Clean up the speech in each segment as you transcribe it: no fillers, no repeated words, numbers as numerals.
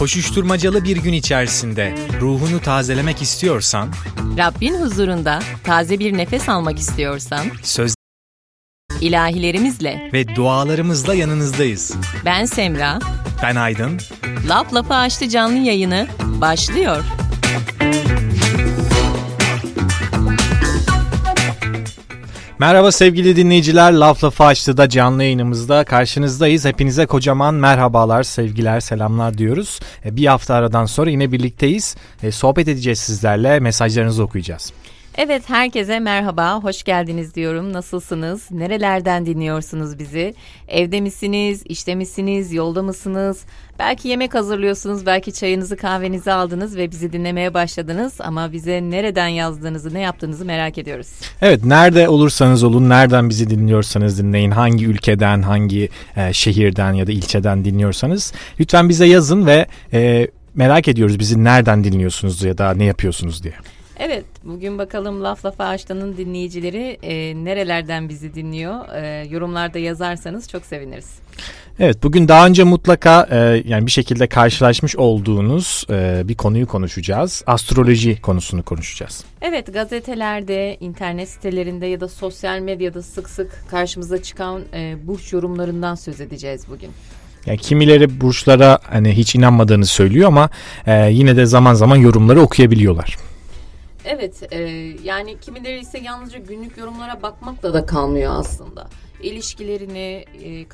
Koşuşturmacalı bir gün içerisinde ruhunu tazelemek istiyorsan, Rabbin huzurunda taze bir nefes almak istiyorsan, söz ilahilerimizle ve dualarımızla yanınızdayız. Ben Semra, Ben Aydın. Laf Lafı Açtı canlı yayını başlıyor. Merhaba sevgili dinleyiciler, Laf Lafı Açtı'da canlı yayınımızda karşınızdayız. Hepinize kocaman merhabalar, sevgiler, selamlar diyoruz. Bir hafta aradan sonra yine birlikteyiz. Sohbet edeceğiz sizlerle, mesajlarınızı okuyacağız. Evet, herkese merhaba, hoş geldiniz diyorum. Nasılsınız? Nerelerden dinliyorsunuz bizi? Evde misiniz, işte misiniz, yolda mısınız? Belki yemek hazırlıyorsunuz, belki çayınızı kahvenizi aldınız ve bizi dinlemeye başladınız. Ama bize nereden yazdığınızı, ne yaptığınızı merak ediyoruz. Evet, nerede olursanız olun, nereden bizi dinliyorsanız dinleyin. Hangi ülkeden, hangi şehirden ya da ilçeden dinliyorsanız lütfen bize yazın ve merak ediyoruz bizi nereden dinliyorsunuz ya da ne yapıyorsunuz diye. Evet, bugün bakalım Laf Lafı Açtı'nın dinleyicileri nerelerden bizi dinliyor? Yorumlarda yazarsanız çok seviniriz. Evet, bugün daha önce mutlaka yani bir şekilde karşılaşmış olduğunuz bir konuyu konuşacağız. Astroloji konusunu konuşacağız. Evet, gazetelerde, internet sitelerinde ya da sosyal medyada sık sık karşımıza çıkan burç yorumlarından söz edeceğiz bugün. Yani kimileri burçlara hani hiç inanmadığını söylüyor ama yine de zaman zaman yorumları okuyabiliyorlar. Evet, yani kimileri ise yalnızca günlük yorumlara bakmakla da kalmıyor aslında. İlişkilerini,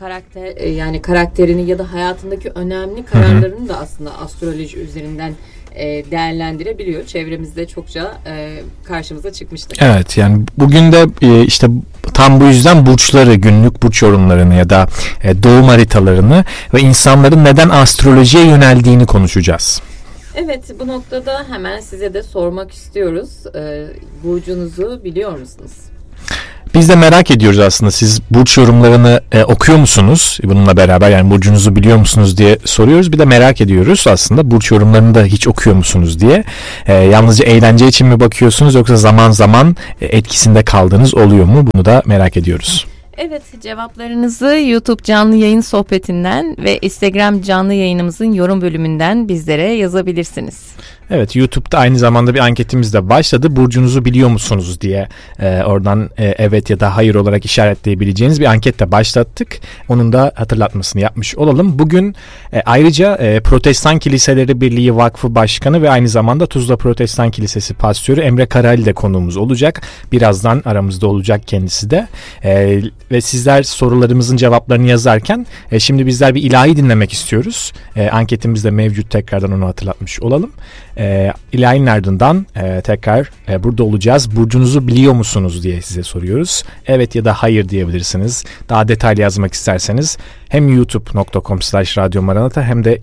karakterini ya da hayatındaki önemli kararlarını da aslında astroloji üzerinden değerlendirebiliyor. Çevremizde çokça karşımıza çıkmıştır. Evet, yani bugün de işte tam bu yüzden burçları, günlük burç yorumlarını ya da doğum haritalarını ve insanların neden astrolojiye yöneldiğini konuşacağız. Evet, bu noktada hemen size de sormak istiyoruz. Burcunuzu biliyor musunuz? Biz de merak ediyoruz aslında. Siz burç yorumlarını okuyor musunuz? Bununla beraber yani burcunuzu biliyor musunuz diye soruyoruz. Bir de merak ediyoruz aslında burç yorumlarını da hiç okuyor musunuz diye. Yalnızca eğlence için mi bakıyorsunuz yoksa zaman zaman etkisinde kaldığınız oluyor mu? Bunu da merak ediyoruz. Evet, cevaplarınızı YouTube canlı yayın sohbetinden ve Instagram canlı yayınımızın yorum bölümünden bizlere yazabilirsiniz. Evet, YouTube'da aynı zamanda bir anketimiz de başladı. Burcunuzu biliyor musunuz diye oradan evet ya da hayır olarak işaretleyebileceğiniz bir anket de başlattık. Onun da hatırlatmasını yapmış olalım. Bugün ayrıca Protestan Kiliseleri Birliği Vakfı Başkanı ve aynı zamanda Tuzla Protestan Kilisesi Pastörü Emre Karali de konuğumuz olacak. Birazdan aramızda olacak kendisi de. Ve sizler sorularımızın cevaplarını yazarken şimdi bizler bir ilahi dinlemek istiyoruz. Anketimiz de mevcut, tekrardan onu hatırlatmış olalım. İlahinin ardından tekrar burada olacağız. Burcunuzu biliyor musunuz diye size soruyoruz. Evet ya da hayır diyebilirsiniz. Daha detaylı yazmak isterseniz hem youtube.com/radyomaranata hem de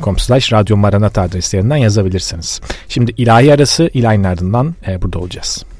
instagram.com/radyomaranata adreslerinden yazabilirsiniz. Şimdi ilahi arası, ilahinin ardından burada olacağız.